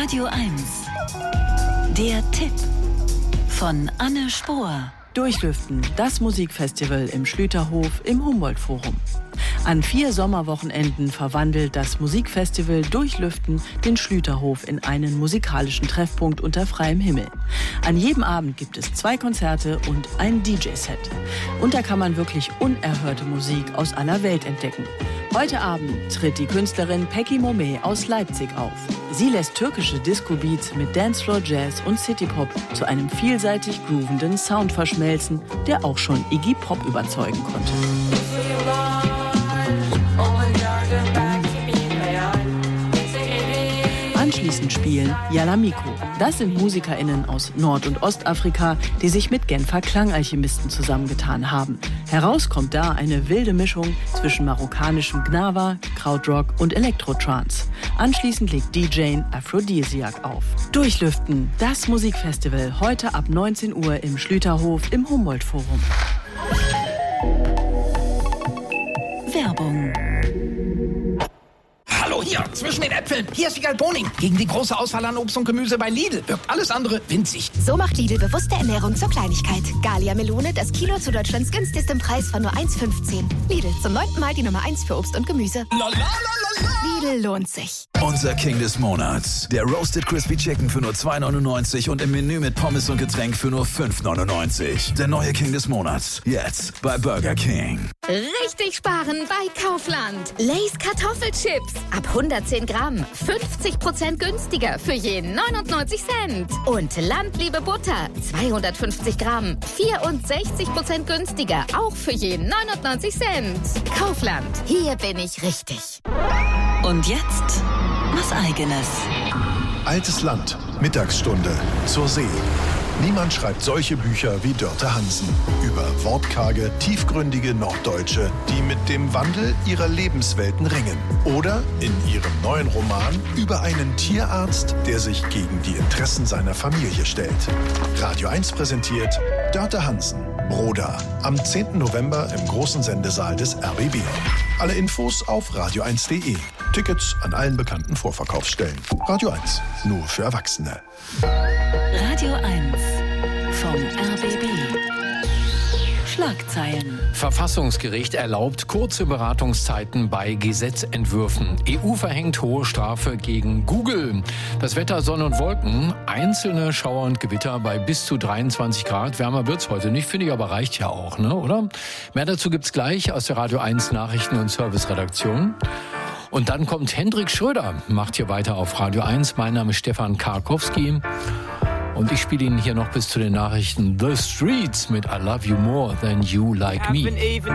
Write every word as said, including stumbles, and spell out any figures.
Radio eins. Der Tipp von Anne Spohr. Durchlüften, das Musikfestival im Schlüterhof im Humboldt-Forum. An vier Sommerwochenenden verwandelt das Musikfestival Durchlüften den Schlüterhof in einen musikalischen Treffpunkt unter freiem Himmel. An jedem Abend gibt es zwei Konzerte und ein D J-Set. Und da kann man wirklich unerhörte Musik aus aller Welt entdecken. Heute Abend tritt die Künstlerin Peki Momeh aus Leipzig auf. Sie lässt türkische Disco-Beats mit Dancefloor Jazz und City-Pop zu einem vielseitig groovenden Sound verschmelzen, der auch schon Iggy Pop überzeugen konnte. Anschließend spielen Yalamiko. Das sind MusikerInnen aus Nord- und Ostafrika, die sich mit Genfer Klangalchemisten zusammengetan haben. Heraus kommt da eine wilde Mischung zwischen marokkanischem Gnawa, Krautrock und Elektrotrance. Anschließend legt D J Aphrodisiac auf. Durchlüften, das Musikfestival, heute ab neunzehn Uhr im Schlüterhof im Humboldt-Forum. Werbung. Hallo, hier, zwischen den Äpfeln. Hier ist Wiegald Boning. Gegen die große Auswahl an Obst und Gemüse bei Lidl wirkt alles andere winzig. So macht Lidl bewusste Ernährung zur Kleinigkeit. Gallia Melone, das Kilo zu Deutschlands günstigstem Preis von nur eins fünfzehn. Lidl, zum neunten Mal die Nummer eins für Obst und Gemüse. La, la, la, la, la. Lidl lohnt sich. Unser King des Monats. Der Roasted Crispy Chicken für nur zwei neunundneunzig und im Menü mit Pommes und Getränk für nur fünf neunundneunzig. Der neue King des Monats. Jetzt bei Burger King. Richtig sparen bei Kaufland. Lay's Kartoffelchips. Ab hundertzehn Gramm. fünfzig Prozent günstiger für je neunundneunzig Cent. Und Landliebe Butter. zweihundertfünfzig Gramm. vierundsechzig Prozent günstiger. Auch für je neunundneunzig Cent. Kaufland. Hier bin ich richtig. Und jetzt was Eigenes. Altes Land. Mittagsstunde. Zur See. Niemand schreibt solche Bücher wie Dörte Hansen. Über wortkarge, tiefgründige Norddeutsche, die mit dem Wandel ihrer Lebenswelten ringen. Oder in ihrem neuen Roman über einen Tierarzt, der sich gegen die Interessen seiner Familie stellt. Radio eins präsentiert Dörte Hansen, Broda. Am zehnten November im großen Sendesaal des R B B. Alle Infos auf radio eins punkt de. Tickets an allen bekannten Vorverkaufsstellen. Radio eins, nur für Erwachsene. Radio eins vom R B B. Schlagzeilen. Verfassungsgericht erlaubt kurze Beratungszeiten bei Gesetzentwürfen. E U verhängt hohe Strafe gegen Google. Das Wetter, Sonne und Wolken. Einzelne Schauer und Gewitter bei bis zu dreiundzwanzig Grad. Wärmer wird's heute nicht, finde ich, aber reicht ja auch, ne, oder? Mehr dazu gibt's gleich aus der Radio eins Nachrichten- und Serviceredaktion. Und dann kommt Hendrik Schröder, macht hier weiter auf Radio eins. Mein Name ist Stefan Karkowski. Und ich spiele Ihnen hier noch bis zu den Nachrichten The Streets mit I Love You More Than You Like Me.